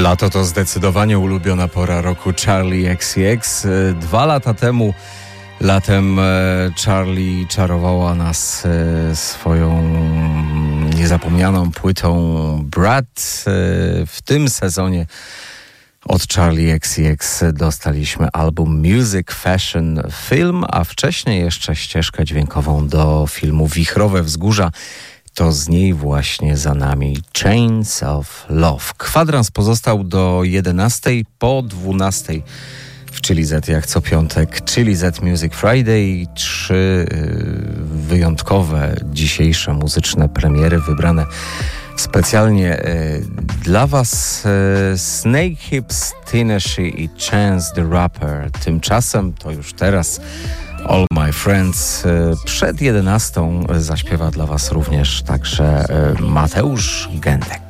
Lato to zdecydowanie ulubiona pora roku Charli XCX. 2 lata temu latem Charli czarowała nas swoją niezapomnianą płytą Brat. W tym sezonie od Charli XCX dostaliśmy album Music, Fashion, Film, a wcześniej jeszcze ścieżkę dźwiękową do filmu Wichrowe Wzgórza. To z niej właśnie za nami Chains of Love. Kwadrans pozostał do 11, po 12 w Chili Z jak co piątek Chili Z Music Friday. 3 wyjątkowe dzisiejsze muzyczne premiery wybrane specjalnie dla Was. Snake Hips, Tennessee i Chance the Rapper. Tymczasem to już teraz All My Friends. Przed 11 zaśpiewa dla Was również także Mateusz Gędek.